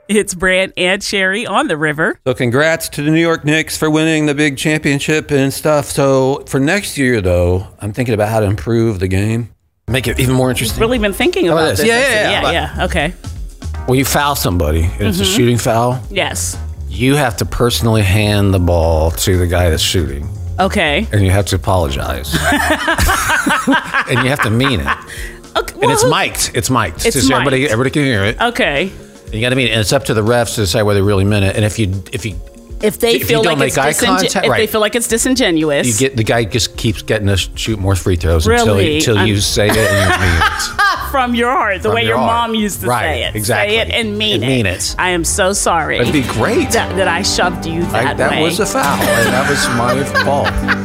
It's Brant and Sherry on the river. So congrats to the New York Knicks for winning the big championship and stuff. So for next year, though, I'm thinking about how to improve the game. Make it even more interesting. Really been thinking about this. Yeah. Okay. When you foul somebody, and it's a shooting foul, Yes. you have to personally hand the ball to the guy that's shooting. Okay. And you have to apologize. And you have to mean it. Okay. And it's mic'd. It's mic'd. It's Just mic'd. Everybody can hear it. Okay. And you got to mean it. And it's up to the refs to decide whether they really meant it. And if they feel don't like make eye contact, they feel like it's disingenuous, the guy just keeps getting to shoot more free throws until you say it and you mean it. From your heart, the way your mom used to say it. Exactly. Say it and mean it. I am so sorry. That'd be great. That I shoved you that way. That was a foul, and that was my fault.